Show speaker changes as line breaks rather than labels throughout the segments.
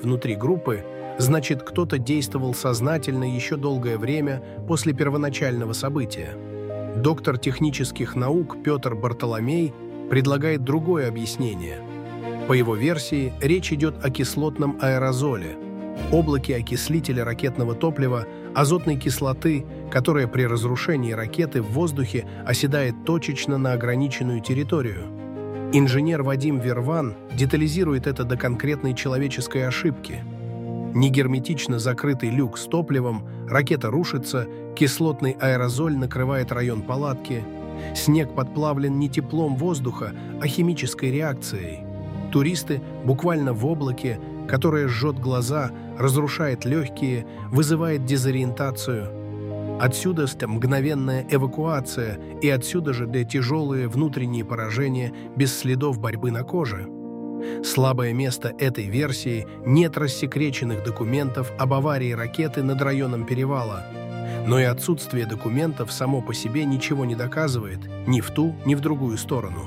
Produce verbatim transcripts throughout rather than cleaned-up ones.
внутри группы, значит, кто-то действовал сознательно еще долгое время после первоначального события. Доктор технических наук Петр Бартоломей предлагает другое объяснение. По его версии, речь идет о кислотном аэрозоле, облаке окислителя ракетного топлива, азотной кислоты, которая при разрушении ракеты в воздухе оседает точечно на ограниченную территорию. Инженер Вадим Верван детализирует это до конкретной человеческой ошибки. Негерметично закрытый люк с топливом, ракета рушится, кислотный аэрозоль накрывает район палатки. Снег подплавлен не теплом воздуха, а химической реакцией. Туристы буквально в облаке, которое жжет глаза, разрушает легкие, вызывает дезориентацию. Отсюда мгновенная эвакуация, и отсюда же для тяжелые внутренние поражения без следов борьбы на коже. Слабое место этой версии – нет рассекреченных документов об аварии ракеты над районом перевала. Но и отсутствие документов само по себе ничего не доказывает ни в ту, ни в другую сторону.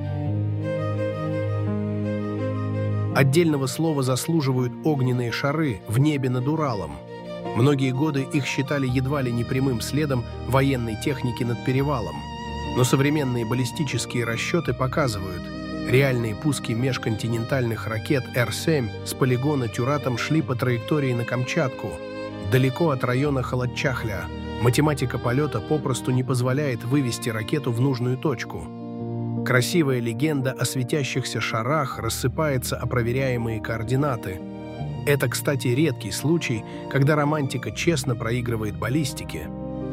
Отдельного слова заслуживают огненные шары в небе над Уралом. Многие годы их считали едва ли не прямым следом военной техники над перевалом. Но современные баллистические расчеты показывают, реальные пуски межконтинентальных ракет Р семь с полигона Тюратом шли по траектории на Камчатку, далеко от района Халатчахля. Математика полета попросту не позволяет вывести ракету в нужную точку. Красивая легенда о светящихся шарах рассыпается о проверяемые координаты. Это, кстати, редкий случай, когда романтика честно проигрывает баллистике.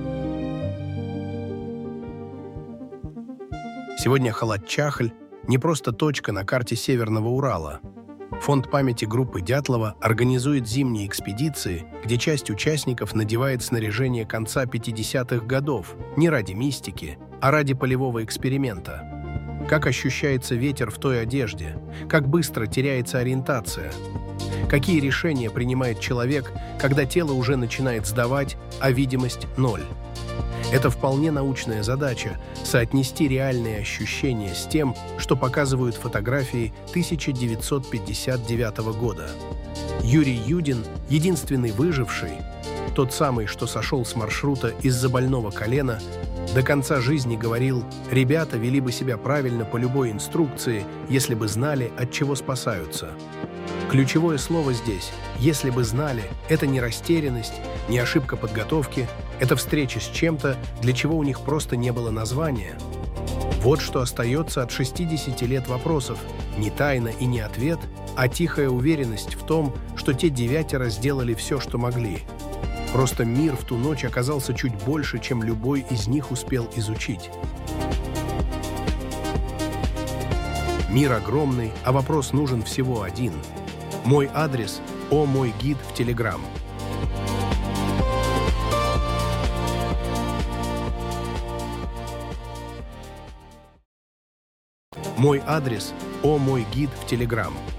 Сегодня Халатчахль – не просто точка на карте Северного Урала. Фонд памяти группы Дятлова организует зимние экспедиции, где часть участников надевает снаряжение конца пятидесятых годов не ради мистики, а ради полевого эксперимента. Как ощущается ветер в той одежде, как быстро теряется ориентация. Какие решения принимает человек, когда тело уже начинает сдавать, а видимость – ноль. Это вполне научная задача – соотнести реальные ощущения с тем, что показывают фотографии тысяча девятьсот пятьдесят девятого года. Юрий Юдин, единственный выживший, тот самый, что сошел с маршрута из-за больного колена, до конца жизни говорил: «Ребята вели бы себя правильно по любой инструкции, если бы знали, от чего спасаются». Ключевое слово здесь «если бы знали» — это не растерянность, не ошибка подготовки, это встреча с чем-то, для чего у них просто не было названия. Вот что остается от шестидесяти лет вопросов, не тайна и не ответ, а тихая уверенность в том, что те девятеро сделали все, что могли. Просто мир в ту ночь оказался чуть больше, чем любой из них успел изучить. Мир огромный, а вопрос нужен всего один. Мой адрес – О мой гид в Телеграм. Мой адрес – О мой гид в Телеграм.